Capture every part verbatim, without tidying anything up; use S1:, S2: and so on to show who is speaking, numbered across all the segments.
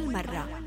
S1: مرة.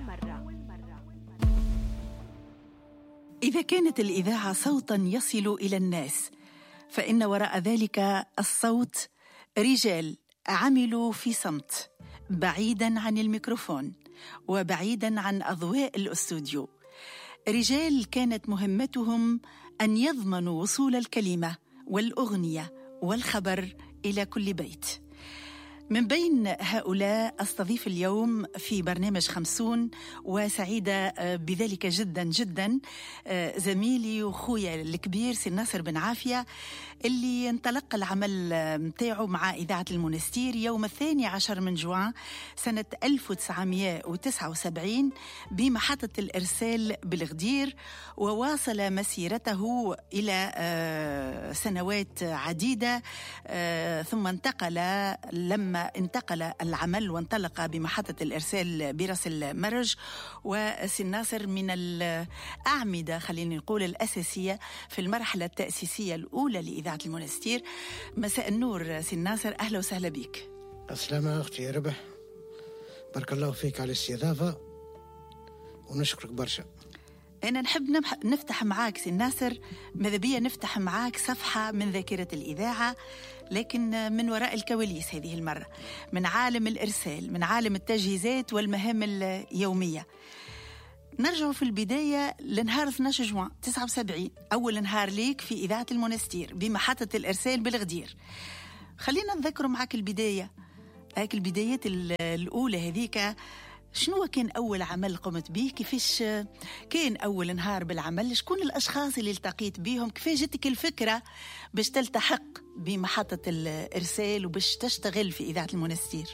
S2: إذا كانت الإذاعة صوتاً يصل إلى الناس، فإن وراء ذلك الصوت رجال عملوا في صمت، بعيداً عن الميكروفون وبعيداً عن أضواء الأستوديو. رجال كانت مهمتهم أن يضمنوا وصول الكلمة والأغنية والخبر إلى كل بيت. من بين هؤلاء أستضيف اليوم في برنامج خمسون، وسعيدة بذلك جدا جدا، زميلي وخويا الكبير سي ناصر بن عافية، اللي انطلق العمل متاعه مع إذاعة المونستير يوم الثاني عشر من جوان سنة ألف وتسعمائة وتسعة وسبعين بمحطة الإرسال بالغدير، وواصل مسيرته إلى سنوات عديدة، ثم انتقل لما انتقل العمل وانطلق بمحطة الإرسال برأس المرج. وسي ناصر من الأعمدة خلينا نقول الأساسية في المرحلة التأسيسية الأولى لإذاعة المونستير. مساء النور سي ناصر، أهلا وسهلا بك.
S3: السلامة أختي ربح، بارك الله فيك على الاستضافة ونشكرك برشا.
S2: أنا نحب نفتح معاك سي ناصر، ماذا بيا نفتح معاك صفحة من ذاكرة الإذاعة، لكن من وراء الكواليس هذه المرة، من عالم الإرسال، من عالم التجهيزات والمهام اليومية. نرجع في البداية لنهار اثني عشر جوان تسعة وسبعين، أول نهار ليك في إذاعة المونستير بمحطة الإرسال بالغدير. خلينا نذكر معاك البداية، هاك البدايات الأولى هذيك. شنو كان أول عمل قمت به؟ كيفاش كان أول نهار بالعمل؟ شكون الأشخاص اللي التقيت بيهم؟ كيفاش جتك الفكرة باش تلتحق بمحطة الإرسال وباش تشتغل في إذاعة المونستير؟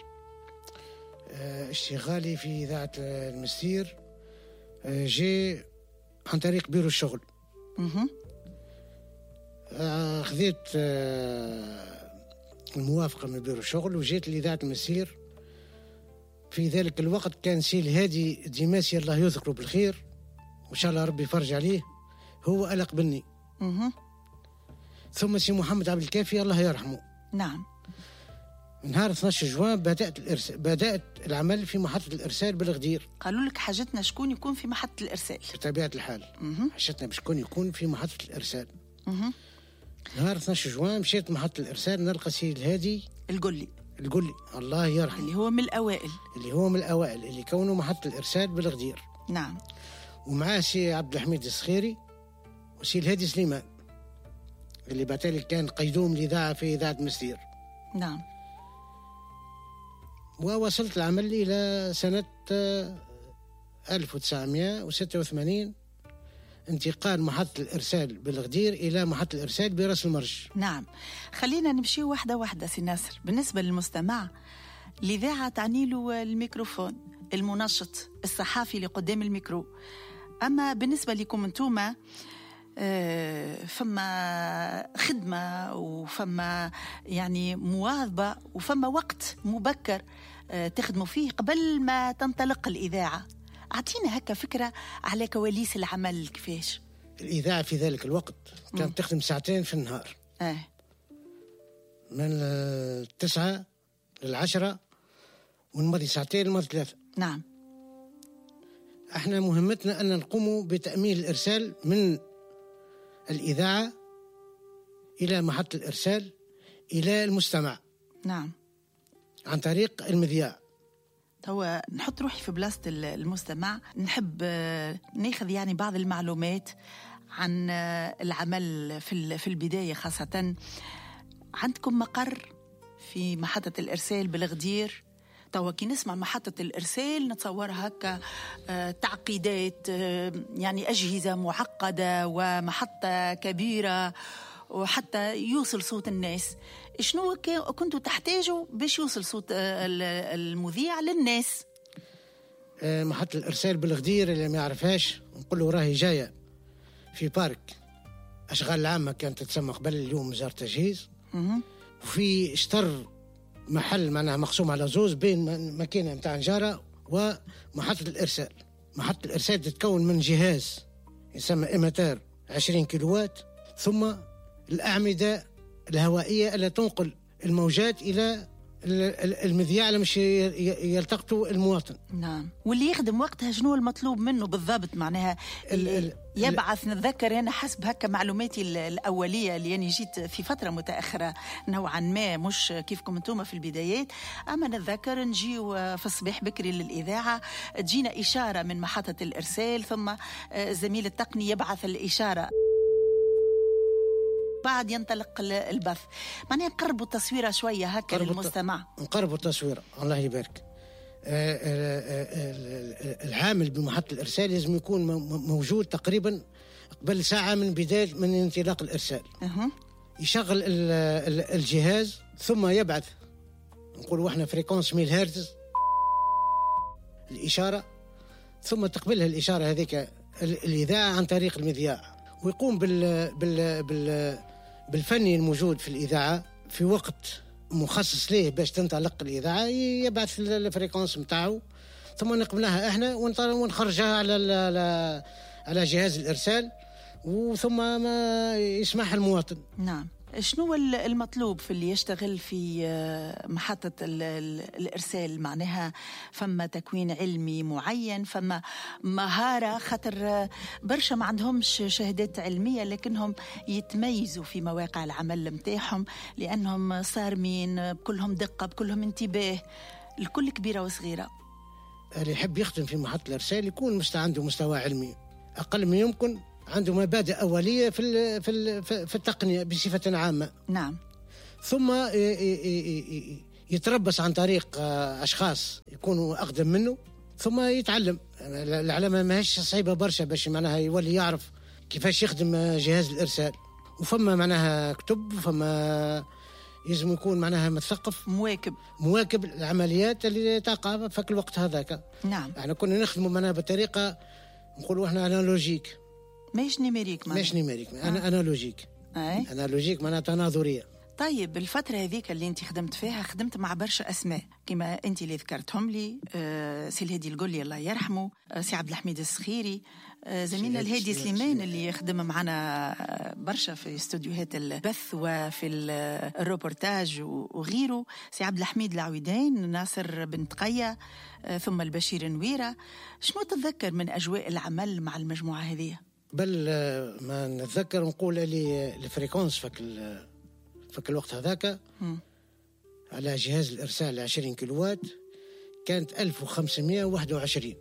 S3: اشتغالي في إذاعة المونستير جي عن طريق بيرو الشغل. خذيت الموافقة من بيرو الشغل وجيت لإذاعة المونستير. في ذلك الوقت كان سي الهادي ديماسي الله يذكره بالخير وإن شاء الله ربي يفرج عليه، هو ألق بني. ثم سي محمد عبد الكافي الله يرحمه.
S2: نعم.
S3: نهار اثني عشر جوان بدأت الإرس... بدأت العمل في محطة الإرسال بالغدير.
S2: قالوا لك حاجتنا شكون يكون في محطة الإرسال؟
S3: بطبيعة الحال حاجتنا بشكون يكون في محطة الإرسال. مه. نهار اثني عشر جوان مشيت محطة الإرسال، نلقى سي الهادي
S2: القلي
S3: القلي الله يرحمه،
S2: اللي هو من الأوائل
S3: اللي هو من الأوائل اللي كونوا محطة الإرسال بالغدير.
S2: نعم.
S3: ومعاه سي عبد الحميد الصخيري وسي الهادي سليمان اللي بعتالي كان قيدوم الإذاعة في إذاعة المونستير.
S2: نعم.
S3: ووصلت العمل إلى سنة ألف وتسعمائة وستة وثمانين، انتقال محطة الإرسال بالغدير إلى محطة الإرسال برأس المرج.
S2: نعم. خلينا نمشي واحدة واحدة سي ناصر. بالنسبة للمستمع، الإذاعة تعني له الميكروفون، المنشط، الصحافي اللي قدام الميكرو. أما بالنسبة لكم انتوما، آه فما خدمة وفما يعني مواظبة وفما وقت مبكر آه تخدموا فيه قبل ما تنطلق الإذاعة. أعطينا هكا فكرة على كواليس العمل. كيفاش
S3: الإذاعة في ذلك الوقت كانت تخدم ساعتين في النهار،
S2: آه.
S3: من التسعة للعشرة، ونمضي ساعتين المضي ثلاثة.
S2: نعم.
S3: احنا مهمتنا أن نقوم بتأمين الإرسال من الإذاعة إلى محطة الإرسال إلى المستمع.
S2: نعم.
S3: عن طريق المذياع.
S2: هو نحط روحي في بلاصة المستمع، نحب ناخذ يعني بعض المعلومات عن العمل في في البداية. خاصة عندكم مقر في محطة الإرسال بالغدير. توا كي نسمع محطة الإرسال نتصور هكا تعقيدات، يعني أجهزة معقدة ومحطة كبيرة وحتى يوصل صوت الناس. شنو كنتوا تحتاجوا باش يوصل صوت المذيع للناس؟
S3: محطة الإرسال بالغدير اللي ما يعرفهاش نقول له راهي جاية في بارك أشغال العامة كانت تتسمى قبل، اليوم وزارة التجهيز. وفي اشتر محل معناها مقسوم على زوز بين ماكينة متاع نجارة ومحطة الإرسال. محطة الإرسال تتكون من جهاز يسمى إيماتار عشرين كيلووات، ثم الأعمدة الهوائية التي تنقل الموجات إلى المذياع مش يلتقطوا المواطن.
S2: نعم. واللي يخدم وقتها شنو المطلوب منه بالضبط؟ معناها يبعث، نتذكر أنا حسب هكا معلوماتي الأولية اللي يعني جيت في فترة متأخرة نوعا ما، مش كيفكم انتم في البدايات، أما نتذكر نجيو في الصباح بكري للإذاعة، تجينا إشارة من محطة الإرسال، ثم زميل التقني يبعث الإشارة، بعد ينطلق البث. معناها نقربوا التصويرة شوية هكا للمستمع.
S3: نقربوا التصويرة، الله يبارك. العامل بمحطة الإرسال لازم يكون موجود تقريبا قبل ساعة من بداية من انطلاق الإرسال. أه. يشغل الجهاز ثم يبعث، نقولوا احنا فريكونس ميل هرتز، الإشارة، ثم تقبلها الإشارة هذيك الإذاعة عن طريق المذياع، ويقوم بال بال بال بالفني الموجود في الإذاعة في وقت مخصص ليه باش تنطلق الإذاعة، يبعث الفريكونس متاعه، ثم نقبلها احنا ونخرجها على على جهاز الإرسال، وثم ما يسمعها المواطن.
S2: نعم. شنو المطلوب في اللي يشتغل في محطة الإرسال؟ معناها فما تكوين علمي معين، فما مهارة، خاطر برشا ما عندهمش شهادات علمية لكنهم يتميزوا في مواقع العمل متاعهم لأنهم صارمين، بكلهم دقة، بكلهم انتباه، الكل كبيرة وصغيرة.
S3: اللي يحب يخدم في محطة الإرسال يكون مست عنده مستوى علمي أقل ما يمكن، عنده مبادئ أولية في في في التقنية بصفة عامة.
S2: نعم.
S3: ثم يتربص عن طريق أشخاص يكونوا أقدم منه، ثم يتعلم. العلامة ماهيش صعيبة برشا باش معناها يولي يعرف كيفاش يخدم جهاز الإرسال، وفما معناها كتب، وفما يلزم يكون معناها مثقف،
S2: مواكب
S3: مواكب العمليات اللي تقع في الوقت هذاك.
S2: نعم.
S3: احنا كنا نخدموا معناها بطريقة نقولوا احنا انالوجيك،
S2: ماهيش نيميريك.
S3: ماهيش نيميريك، انا انالوجيك.
S2: أي؟
S3: انالوجيك معناها تناظرية.
S2: طيب الفترة هذيك اللي انت خدمت فيها، خدمت مع برشا أسماء كما انت اللي ذكرتهم لي، آه سي الهادي القلي الله يرحمه، آه سي عبد الحميد السخيري، آه زميلنا الهادي سليمان اللي يخدم معنا برشا في استوديوهات البث وفي الروبورتاج وغيره، سي عبد الحميد العويدين، ناصر بن تقية، آه ثم البشير نويرة. شنو تتذكر من أجواء العمل مع المجموعة هذه؟
S3: بل ما نتذكر نقول لي الفريكونس فك فك الوقت هذاك على جهاز الإرسال عشرين كيلوات كانت ألف وخمسمائة وواحد وعشرين.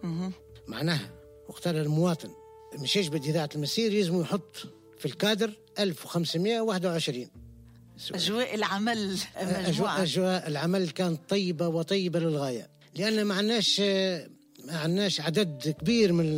S3: معناها وقتها المواطن مش يجبد إذاعة المسير يلزم يحط في الكادر ألف وخمسمائة وواحد وعشرين.
S2: أجواء العمل
S3: أجواء, أجواء العمل كانت طيبة وطيبة للغاية، لأن ما عندناش ما عندناش عدد كبير من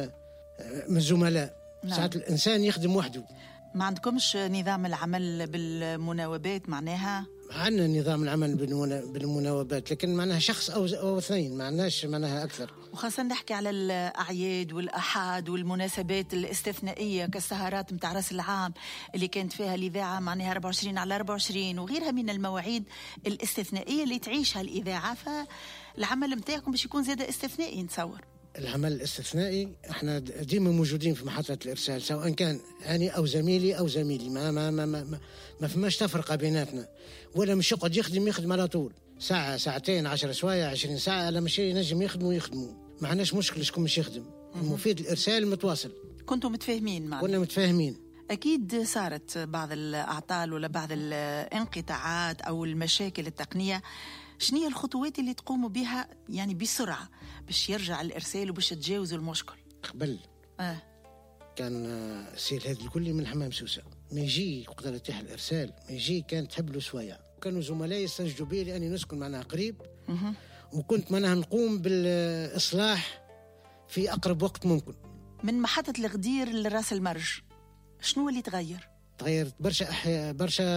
S3: من الزملاء. نعم. ساعات الإنسان يخدم وحده.
S2: ما عندكمش نظام العمل بالمناوبات؟ معناها
S3: عندنا نظام العمل بالمناوبات، لكن معناها شخص أو, أو اثنين، ما عندناش معناها أكثر.
S2: وخاصة نحكي على الأعياد والأحاد والمناسبات الاستثنائية كالسهرات متاع رأس العام اللي كانت فيها الإذاعة معناها أربعة وعشرين على أربعة وعشرين وغيرها من المواعيد الاستثنائية اللي تعيشها الإذاعة، فالعمل متاعكم باش يكون زيادة استثنائي. نتصور
S3: العمل الاستثنائي احنا ديما موجودين في محطة الإرسال، سواء كان أنا أو زميلي أو زميلي، ما ما ما ما, ما, ما فماش تفرقة بيناتنا، ولا مش يقعد يخدم يخدم على طول ساعة ساعتين عشر سوايع عشرين ساعة، لا مش ينجم يخدموا يخدموا، ما عندناش مشكلة شكون مش يخدم. المفيد الإرسال متواصل.
S2: كنتوا متفاهمين معنا؟
S3: كنا متفاهمين.
S2: أكيد صارت بعض الأعطال ولا بعض الانقطاعات أو المشاكل التقنية، شنو هي الخطوات اللي تقوموا بها يعني بسرعة باش يرجع الإرسال وباش تجاوزوا المشكل؟
S3: قبل
S2: آه.
S3: كان السي الهادي الكلي من حمام سوسة، ما يجي وقت يتيح الإرسال ما يجي كان تحب له سوايع، كانوا زملائي يستنجدوا بي لأني نسكن معناها قريب، م- وكنت معناها نقوم بالإصلاح في أقرب وقت ممكن.
S2: من محطة الغدير لراس المرج شنو اللي تغير؟
S3: تغيرت برشا أحياء،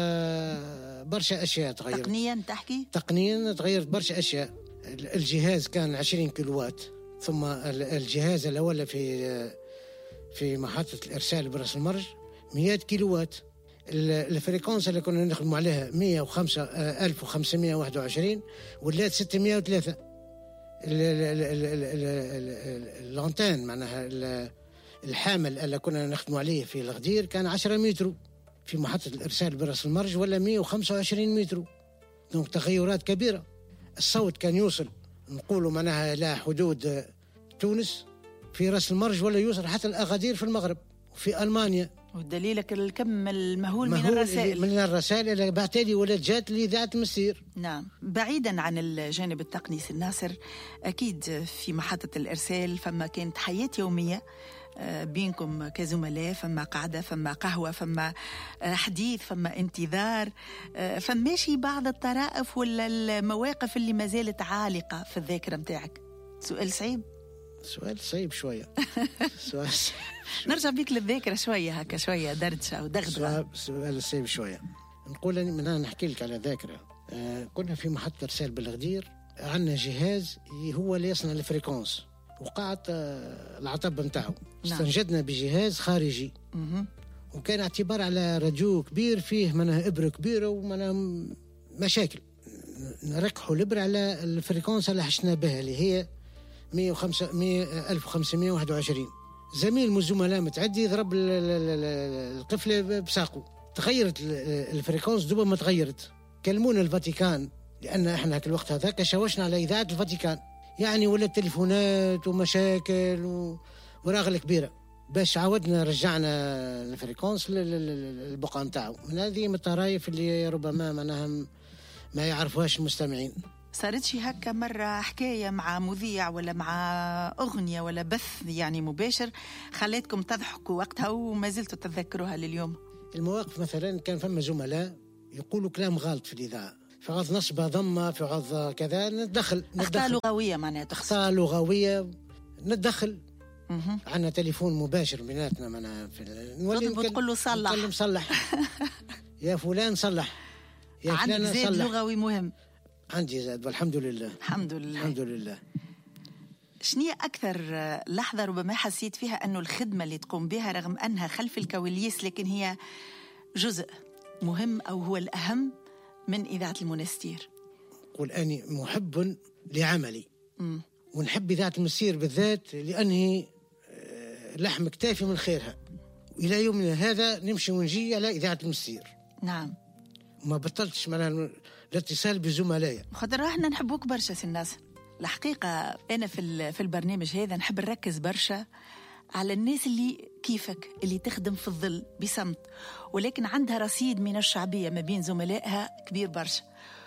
S3: برشا برشا أشياء تغيرت.
S2: تقنيا تحكي؟
S3: تقنيا تغيرت برشا أشياء. الجهاز كان عشرين كيلوات، ثم الجهاز الأول في في محطة الإرسال براس المرج مئة كيلوات. الفريكونس اللي كنا نخدم عليها مئة وخمسة ألف وخمسمائة وواحد وعشرين ولات ستمائة وثلاثة. اللانتين معناها الحامل اللي كنا نخدم عليه في الغدير كان عشرة متر، في محطة الإرسال براس المرج ولا مئة وخمسة وعشرين متر، دونك تغيرات كبيرة. الصوت كان يوصل نقولوا معناها إلى حدود تونس في راس المرج، ولا يوصل حتى الأغادير في المغرب وفي ألمانيا.
S2: ودليلك الكم المهول من الرسائل
S3: من الرسائل اللي بعتالي ولات جات لإذاعة المسير.
S2: نعم. بعيدا عن الجانب التقني سي ناصر، أكيد في محطة الإرسال فما كانت حياة يومية بينكم كزملاء، فما قعدة، فما قهوة، فما حديث، فما انتظار، فماشي بعض الطرائف ولا المواقف اللي ما زالت عالقة في الذاكرة متاعك؟ سؤال صعيب.
S3: سؤال صعيب شوية. سؤال صعيب.
S2: نرجع بيك للذاكرة شوية هكا، شوية دردشة ودغدغة.
S3: سؤال صعيب شوية. نقول من أنا نحكي لك على ذاكرة. آه كنا في محطة إرسال بالغدير، عندنا جهاز هو اللي يصنع الفريكونس، وقعت آه العطب نتاعو. استنجدنا بجهاز خارجي.
S2: مه.
S3: وكان اعتبار على راديو كبير فيه منها إبرة كبيرة ومنها مشاكل. نركحوا الإبرة على الفريكونس اللي حشنا بها اللي هي مية وخمسة مية ألف وخمسمية وواحد وعشرين. زميل من الزملاء متعدي يضرب القفلة بساقه، تغيرت الفريكونس دوبا ما تغيرت. كلمونا الفاتيكان لأن احنا هك الوقت هذاك شوشنا على إذاعة الفاتيكان، يعني ولا تليفونات ومشاكل وراغل كبيرة. باش عاودنا رجعنا الفريكونس للبقعة متاعه. من هذه من الطرائف اللي ربما معناها ما يعرفوهاش المستمعين.
S2: صارت شي هكا مرة حكاية مع مذيع ولا مع أغنية ولا بث يعني مباشر خليتكم تضحكوا وقتها وما زلتوا تتذكروها لليوم؟
S3: المواقف مثلا كان فما زملاء يقولوا كلام غلط في الإذاعة، في عوض نصبة ضمة، في عوض كذا، ندخل
S2: أخطاء لغوية معناها
S3: أخطاء لغوية ندخل. عندنا تليفون مباشر بيناتنا معنا في
S2: نولي تقول له صلح
S3: نكلم صلح يا فلان صلح
S2: يا فلان عندك زاد لغوي مهم.
S3: عندي زاد والحمد لله.
S2: الحمد لله
S3: الحمد لله.
S2: شنية أكثر لحظة ربما حسيت فيها أنه الخدمة اللي تقوم بها رغم أنها خلف الكواليس لكن هي جزء مهم أو هو الأهم من إذاعة المنستير؟
S3: قل أني محب لعملي
S2: م.
S3: ونحب إذاعة المنستير بالذات لأنه لحم كتافي من خيرها، وإلى يومنا هذا نمشي ونجي على إذاعة المنستير.
S2: نعم.
S3: ما بطلتش معنا الاتصال بزملائي.
S2: خاطر احنا نحبوك برشا سي الناس. الحقيقة أنا في في البرنامج هذا نحب نركز برشا على الناس اللي كيفك اللي تخدم في الظل بصمت ولكن عندها رصيد من الشعبية ما بين زملائها كبير برشا،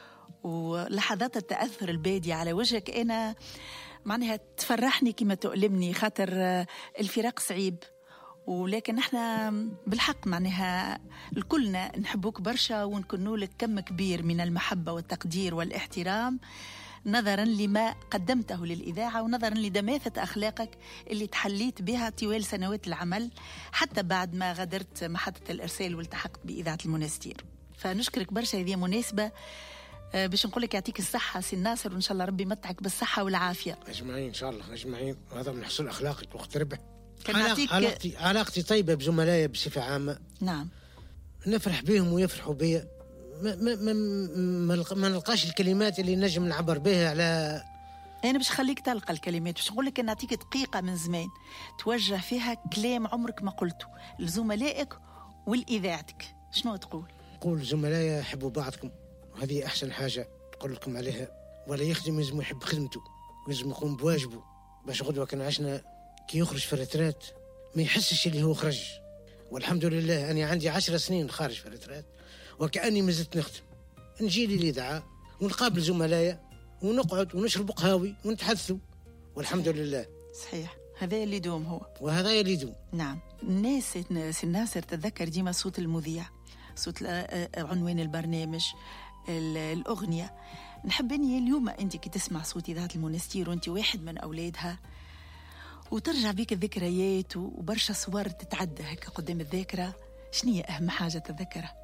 S2: ولحظات التأثر البادي على وجهك أنا معناها تفرحني كما تؤلمني، خاطر الفراق صعيب ولكن احنا بالحق معناها الكلنا نحبوك برشا ونكونوا لك كم كبير من المحبة والتقدير والاحترام نظرا لما قدمته للإذاعة ونظرا لدماثة أخلاقك اللي تحليت بها طوال سنوات العمل حتى بعد ما غادرت محطة الإرسال والتحقت بإذاعة المنستير. فنشكرك برشا، هذه مناسبة باش نقول لك يعطيك الصحة سي ناصر، وإن شاء الله ربي يمتعك بالصحة والعافية.
S3: أجمعين إن شاء الله أجمعين، وهذا من حسن أخلاقك وقت ربح.
S2: علاقتي
S3: علاقتي علاقتي طيبة بزملائي بصفة عامة.
S2: نعم.
S3: نفرح بهم ويفرحوا بي. ما ما ما, ما نلقاش الكلمات اللي نجم نعبر بها على.
S2: أنا باش خليك تلقى الكلمات، باش نقول لك أن نعطيك دقيقة من زمان توجه فيها كلام عمرك ما قلته لزملائك والإذاعتك. شنو تقول؟
S3: قول زملائي يحبوا بعضكم، وهذه أحسن حاجة تقول لكم عليها. ولا يخدم لازم يحب خدمته ولازم يقوم بواجبه، باش غدوة كان عشنا كي يخرج في الرترات ما يحسش اللي هو خرج. والحمد لله أنا عندي عشر سنين خارج في الرترات وكأني ما زلت نخدم. نجي لي الإذاعة ونقابل زملائي ونقعد ونشرب قهاوي ونتحدثوا والحمد
S2: صحيح.
S3: لله.
S2: صحيح، هذا اللي يدوم هو.
S3: وهذا اللي يدوم.
S2: نعم. الناس سي ناصر تتذكر ديما صوت المذيع، صوت عنوان البرنامج، الأغنية. نحب أني اليوم أنت كي تسمع صوت إذاعة المنستير وأنت واحد من أولادها وترجع بيك الذكريات وبرشا صور تتعدى هكا قدام الذاكرة، شنية أهم حاجة تتذكرها؟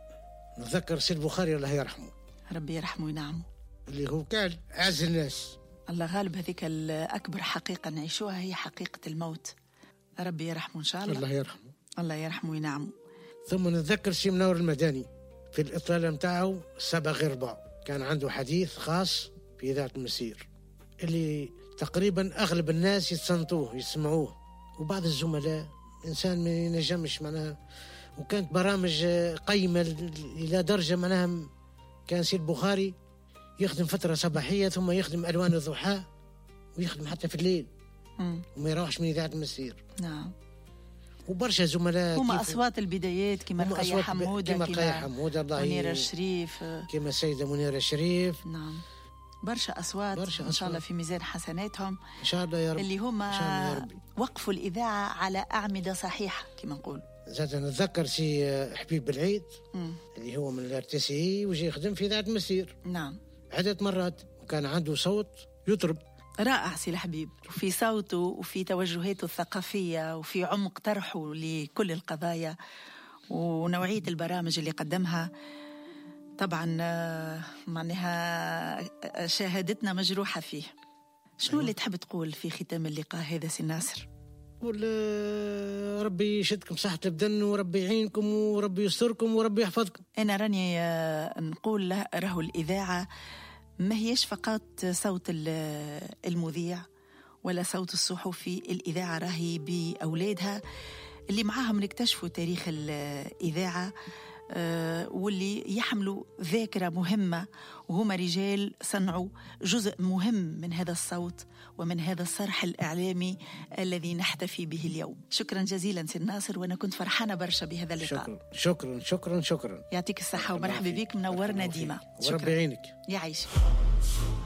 S3: نتذكر سي البخاري الله يرحمه،
S2: ربي يرحمه وينعمه،
S3: اللي هو كان أعز الناس.
S2: الله غالب، هذيك الأكبر حقيقة نعيشوها هي حقيقة الموت. ربي يرحمه إن شاء الله.
S3: الله يرحمه.
S2: الله يرحمه وينعمه.
S3: ثم نتذكر سي منور المدني في الإطلالة متاعه سبع غير ربع، كان عنده حديث خاص في إذاعة المسير اللي تقريبا أغلب الناس يتصنتوه يسمعوه، وبعض الزملاء إنسان ما ينجمش معناها. وكانت برامج قيمة إلى درجة معناها كان سي البخاري يخدم فترة صباحية ثم يخدم ألوان الضحى ويخدم حتى في الليل مم. وما يروحش من إذاعة المسير.
S2: نعم.
S3: وبرشا زملاء
S2: هما أصوات البدايات كما رقية حمودة
S3: كما رقية حمودة
S2: منيرة الشريف
S3: كما السيدة منيرة الشريف.
S2: نعم برشا أصوات برشا إن شاء الله في ميزان حسناتهم
S3: إن شاء الله يا رب.
S2: اللي هما وقفوا الإذاعة على أعمدة صحيحة كما نقول.
S3: زاد نتذكر سي حبيب العيد مم. اللي هو من الار تي سي وجي يخدم في إذاعة المسير.
S2: نعم
S3: عدة مرات وكان عنده صوت يطرب
S2: رائع سي الحبيب، وفي صوته وفي توجهاته الثقافية وفي عمق طرحه لكل القضايا ونوعية البرامج اللي قدمها. طبعا معناها شهادتنا مجروحة فيه. شنو أيوة. اللي تحب تقول في ختام اللقاء هذا سي ناصر؟
S3: قول ربي يشدكم صحة البدن وربي يعينكم وربي يستركم وربي يحفظكم.
S2: أنا راني نقول له راهو الإذاعة ما هيش فقط صوت المذيع ولا صوت الصحفي، الإذاعة راهي بأولادها اللي معاهم نكتشفوا تاريخ الإذاعة واللي يحملوا ذاكرة مهمة، وهما رجال صنعوا جزء مهم من هذا الصوت ومن هذا الصرح الإعلامي الذي نحتفي به اليوم. شكرا جزيلا سي ناصر، وأنا كنت فرحانة برشا بهذا اللقاء.
S3: شكرا شكرا شكرا شكرا.
S2: يعطيك الصحة ومرحبا بك، منورنا ديما.
S3: وربي يعينك.
S2: يعيشك.